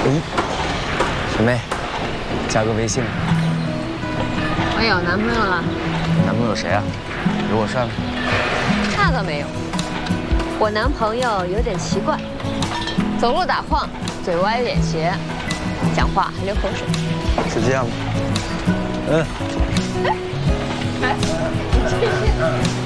小妹，加个微信。 我有男朋友了。 男朋友谁啊？有我帅吗？ 那倒没有。我男朋友有点奇怪，走路打晃，嘴歪脸斜，讲话还流口水。 是这样吗？ 来，你这些。